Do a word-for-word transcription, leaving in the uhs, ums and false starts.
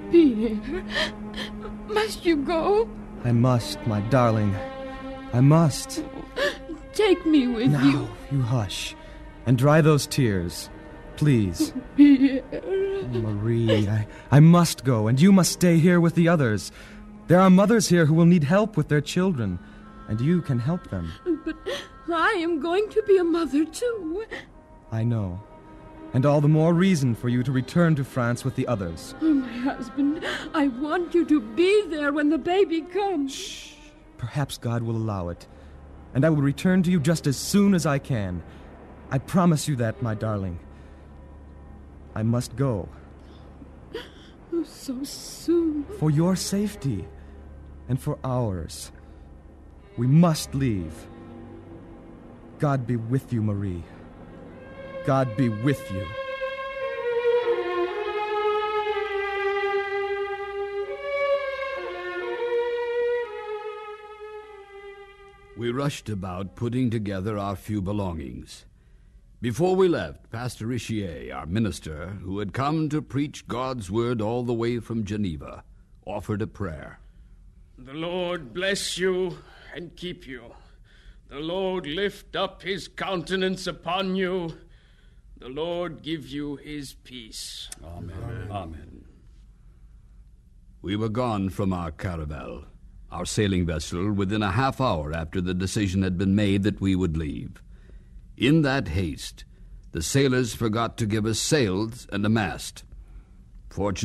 Pierre, must you go? I must, my darling. I must. Take me with now, you. Now, you hush. And dry those tears. Please. Pierre. Oh, Marie, I, I must go, and you must stay here with the others. There are mothers here who will need help with their children, and you can help them. But I am going to be a mother, too. I know. And all the more reason for you to return to France with the others. Oh, my husband, I want you to be there when the baby comes. Shh. Perhaps God will allow it. And I will return to you just as soon as I can. I promise you that, my darling. I must go. Oh, so soon. For your safety. And for ours. We must leave. God be with you, Marie. God be with you. We rushed about putting together our few belongings. Before we left, Pastor Richier, our minister, who had come to preach God's word all the way from Geneva, offered a prayer. The Lord bless you and keep you. The Lord lift up his countenance upon you. The Lord give you his peace. Amen. Amen. Amen. We were gone from our caravel, our sailing vessel, within a half hour after the decision had been made that we would leave. In that haste, the sailors forgot to give us sails and a mast. Fortunately,